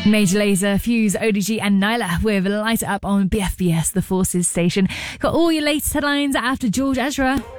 Major Lazer, Fuse, ODG and Nyla with Light Up on BFBS, the Forces station. Got all your latest headlines after George Ezra.